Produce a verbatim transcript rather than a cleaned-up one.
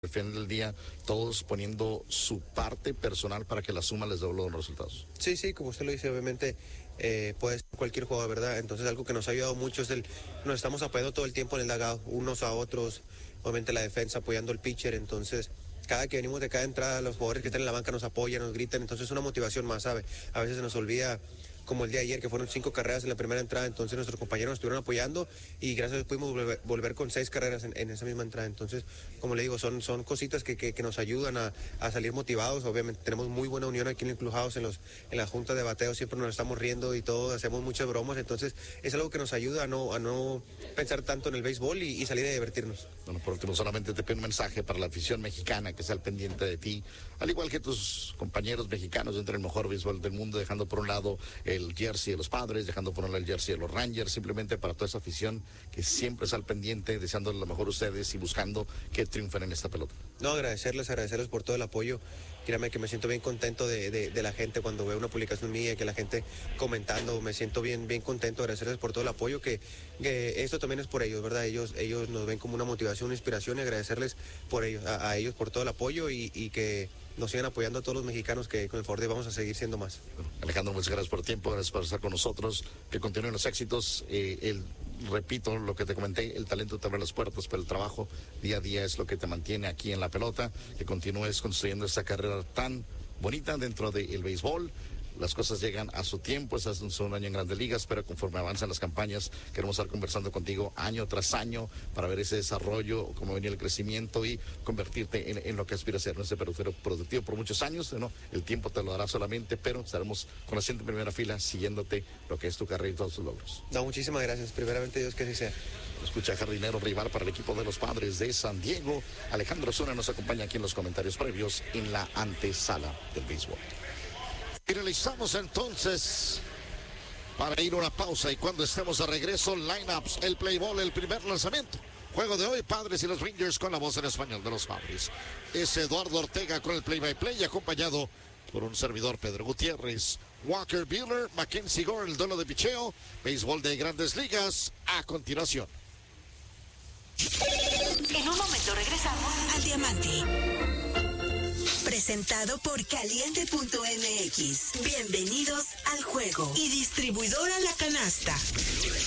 Al final del día, todos poniendo su parte personal para que la suma les dé los resultados. Sí, sí, como usted lo dice, obviamente eh, puede ser cualquier jugador, ¿verdad? Entonces algo que nos ha ayudado mucho es el, nos estamos apoyando todo el tiempo en el dugout, unos a otros, obviamente la defensa apoyando al pitcher, entonces cada que venimos de cada entrada, los jugadores que están en la banca nos apoyan, nos gritan, entonces es una motivación más, ¿sabe? A veces se nos olvida, como el día de ayer, que fueron cinco carreras en la primera entrada, entonces nuestros compañeros nos estuvieron apoyando y gracias a Dios pudimos volver, volver con seis carreras en, en esa misma entrada. Entonces, como le digo, son, son cositas que, que, que nos ayudan a, a salir motivados. Obviamente tenemos muy buena unión aquí en el Clubhouse, en, los, en la junta de bateo, siempre nos estamos riendo y todo, hacemos muchas bromas, entonces es algo que nos ayuda a no, a no pensar tanto en el béisbol y, y salir a divertirnos. Bueno, por último, solamente te pido un mensaje para la afición mexicana que está al pendiente de ti, al igual que tus compañeros mexicanos dentro del mejor béisbol del mundo, dejando por un lado el jersey de los Padres, dejando por un lado el jersey de los Rangers, simplemente para toda esa afición que siempre está al pendiente, deseándole lo mejor a ustedes y buscando que triunfen en esta pelota. No, agradecerles, agradecerles por todo el apoyo. Créanme que me siento bien contento de, de, de la gente cuando veo una publicación mía, que la gente comentando, me siento bien, bien contento, agradecerles por todo el apoyo, que, que esto también es por ellos, ¿verdad? Ellos, ellos nos ven como una motivación, una inspiración y agradecerles por ellos, a, a ellos por todo el apoyo y, y que nos sigan apoyando a todos los mexicanos que con el favor de vamos a seguir siendo más. Bueno, Alejandro, muchas gracias por el tiempo, gracias por estar con nosotros, que continúen los éxitos, eh, el, repito lo que te comenté, el talento te abre las puertas, pero el trabajo día a día es lo que te mantiene aquí en la pelota, que continúes construyendo esta carrera tan bonita dentro del béisbol. Las cosas llegan a su tiempo, estás en un año en Grandes Ligas, pero conforme avanzan las campañas, queremos estar conversando contigo año tras año para ver ese desarrollo, cómo venía el crecimiento y convertirte en, en lo que aspira a ser nuestro pelotero productivo por muchos años, ¿no? El tiempo te lo dará solamente, pero estaremos con la siguiente primera fila siguiéndote lo que es tu carrera y todos tus logros. No, muchísimas gracias, primeramente Dios que así sea. Escucha, jardinero rival para el equipo de los Padres de San Diego, Alejandro Zuna nos acompaña aquí en los comentarios previos en la antesala del béisbol. Finalizamos entonces para ir a una pausa y cuando estemos de regreso, lineups, el play ball, el primer lanzamiento. Juego de hoy, Padres y los Rangers con la voz en español de los Padres. Es Eduardo Ortega con el play-by-play, acompañado por un servidor, Pedro Gutiérrez. Walker Buehler, Mackenzie Gore, el duelo de picheo, béisbol de Grandes Ligas, a continuación. En un momento regresamos al Diamante. Presentado por Caliente punto M X. Bienvenidos al juego. Y distribuidora La Canasta.